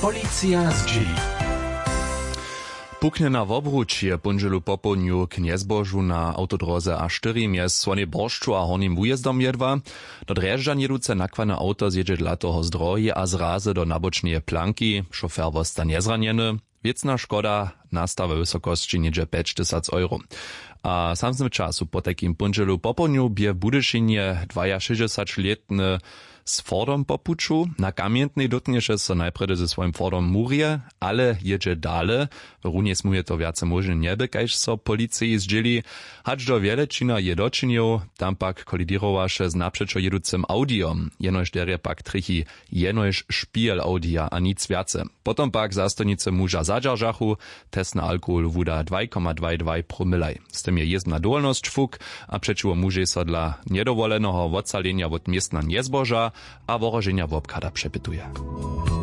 Policja z dzieli. Pukne na wobruč je punželu popołdniu k niezbožu na autodroze A4 mjez Słonej Boršču a Hornim Wujezdom jedva. Do Drežďan jedúce nakwane auto zjedzie dla toho z drohy a zraze do nabočneje planki. Šofér vosta nezranjeny. Wiecna škoda nasta we wysokości niedzie 5000 euro. A samym czasu po takim punželu popołdniu bie w Budyšinie 62-letny z Fordom popuczu. Na kamientnej dotnieše so najpredy ze swoim Fordom murie, ale jedzie dale. W runie smuje to wiace może niebe, kajż so policiji zdzieli. Hacz do Wielečina je dočinil, tam pak kolidirowaše z naprzeczo jedúcym Audiom. Jenož derje pak trichy jenož špiel Audia a nic viace. Potom pak zastojnice muža zadžaržachu, test na alkohol vuda 2,22 promilaj. Z tym je jezdna dolnosť fuk a přečivo muže so dla nedovoleného odsalenia od miestna nezboža a worożenia w obkada przepytuje.